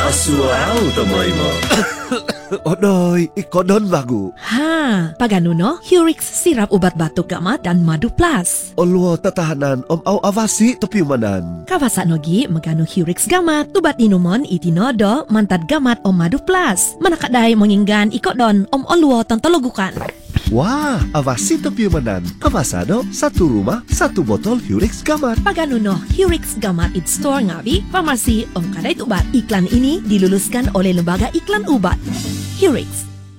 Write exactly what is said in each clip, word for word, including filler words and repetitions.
Aswang tamay mo. Odoy, ikodon lagu. Ha, pagano no? Hurix sirap ubat batuk gamat dan madu plus. Olwo tatahanan om au avasi topyumanan. Kawasa nogi magano Hurix gamat, ubat inumon itinodo mantad gamat om madu plus. Manakaday manginggan ikodon om olwo tantologukan. Wah, avasi topyumanan. Kawasano, satu rumah, satu botol Hurix Gamat. Pagano no, Hurix gamat it store ngawi, farmasi om kadait ubat. Iklan ini diluluskan oleh Lembaga Iklan Ubat. Hurix.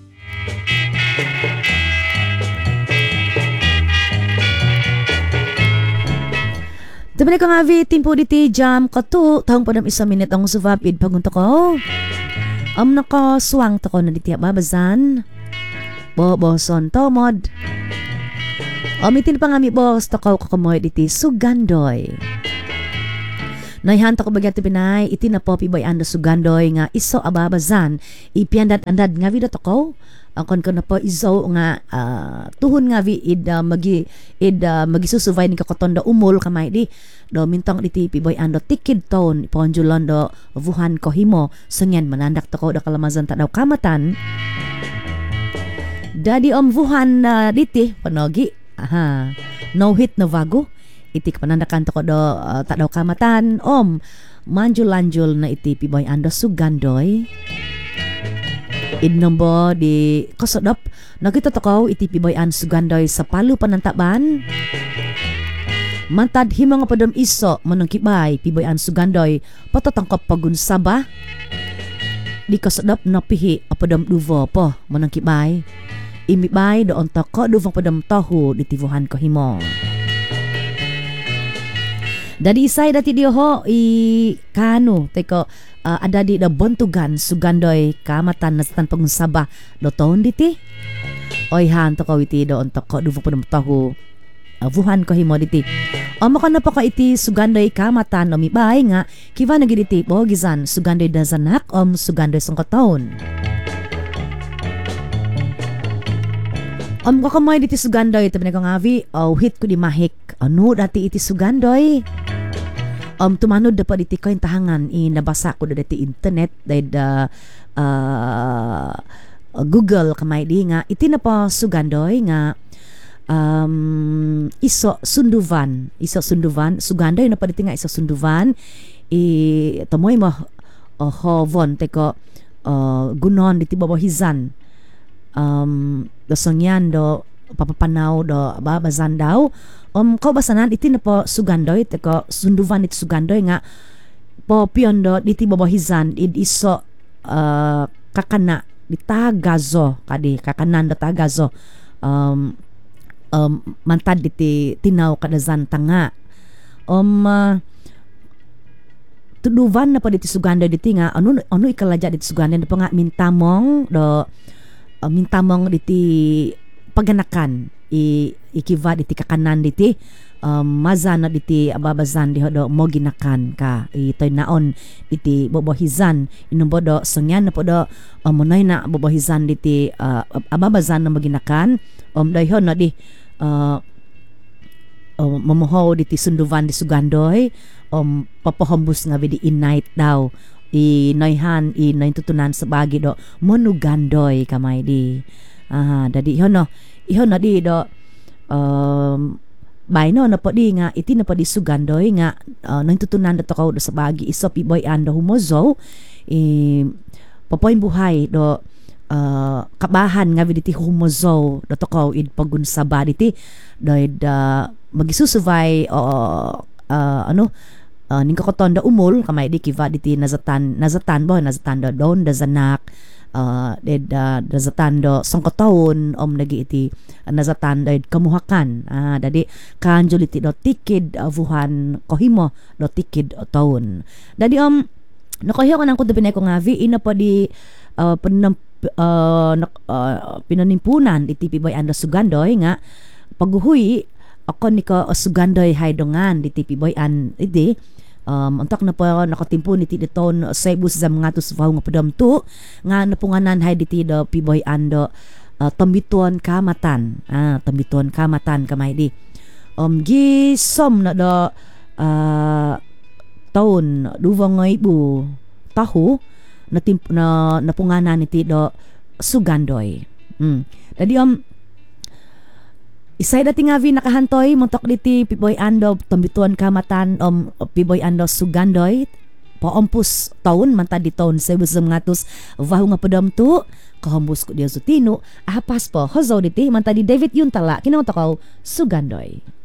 Temen ko nga vi, timpo diti jam katu, tahong padam isa minit ang suvapid pagunta ko. Am naka suwang to ko na diti babazan. Boboson tomod. Omitin pa nga mi boss to ko kamoy diti sugandoy. Naihan to ko bagyat Pinay, iti na po piboy ando sugandoy nga iso ababazan. Ipiandat andad nga vi to ko. Angkon ko na po iso nga uh, tuhon nga vi id uh, magi id uh, magisusuvay ni kakotondo umol kamay di. Do mintong diti piboy ando tikid ton ponjulon do vuhan ko himo. Sungyan manandak to ko da kalamazan ta daw kamatan. Dadi om vuhan uh, diti panogi. Aha. No hit no vago. Itik panandakan to ko do uh, ta daw kamatan om manjul-anjul na iti piboy ando sugandoy. Idnombo di kosodop nakita to ko iti piboy an sugandoy sa palu panantaban. Mantad himang padom iso manangkibay piboy an sugandoy patatangkap pagunsaba. Di kosodop napihi apadom duvo po manangkibay. Imibay doon to ko duvang padom tahu di tivuhan ko himo. Dadi isay dati diyo ho i kanu teko uh, ada di da bontugan sugandoy kamatan nastan pagunsaba do taon diti. Oy han to ko iti doon to ko duvang padom tahu uh, vuhan ko himo diti. O maka na pa ka iti sugandoy kamatan o mibay nga kiva nagiditi po gizan sugandoy da zanak om sugandoy sangkotaon. Om kakamay diti sugandoy tabi na kong avi o hit ko di mahik ano dati iti sugandoy. Om tumanod da pa diti ko yung tahangan i nabasa ko da dati internet dahil da uh, Google kamay di nga iti na pa sugandoy nga um, iso sunduvan iso sunduvan sugandoy na pa diti nga iso sunduvan i tamoy mo uh, hovon teko uh, gunon diti babahizan um, dosong yan do papapanaw do babazan daw um kaubasanan iti na po sugandoy teko sunduvan iti sugandoy nga po piyon do iti babahizan id iso uh, kakana di tagazo kadi kakanan do tagazo um, um, mantad iti tinaw kadazan tanga um uh, tuduvan na pa diti sugandoy diti nga ano ano ikalaja diti sugandoy na pa nga mintamong do uh, mintamong diti paganakan i ikiva diti kakanan diti um, mazana diti ababazan di do mo ginakan ka itoy naon diti bobohizan inombo do songyan na po do um, munay na bobohizan diti uh, ababazan na maginakan um dayhon no di uh, um, mamoho diti sunduvan di sugandoy um papahombus nga di innight daw i noyhan i noytutunan sa bagi do monugandoy kamay di ah dadi ihon no ihon na di do um bay no na po di nga iti na po di sugandoy nga uh, noytutunan do ko do sa bagi iso piboy ando humozo i papoy buhay do uh, kabahan nga viditi humozo do to ko id pagunsaba diti do uh, magisusuvay o uh, ano uh, ning kakoton da umol kamay di kiva diti nazatan nazatan bo nazatan do don da zanak uh, ded uh, nazatan do sangkotaon om nagi iti uh, nazatan do kamuhakan ah uh, dadi kanjul iti do tikid uh, vuhan kohimo do tikid uh, taon dadi om nakohyo ko nang kun pinay ko nga vi ina pa di uh, panam uh, uh, pinanimpunan iti piboy ando sugandoy nga paguhuy ako ni ko sugandoy haydongan di tipi boy an ide um antak na po nakatimpo ni ti deton sa bus zam nga to suvaw nga padam tu nga napunganan hay diti do piboy ando uh, tambiton kamatan ah tambiton kamatan kamay di um gi som na do uh, taon duwang ibu tahu na tim, na napunganan iti do Sugandoy. Mm. Dadi om isay dati nga vi nakahantoy montok diti Piboy Ando tambituan kamatan om Piboy Ando Sugandoy poompus taon man ta di taon sa busam ngatus vahu nga padam tu kahambus ko dia sutino apas po hozo diti man ta di David Yuntala kinaw takaw Sugandoy.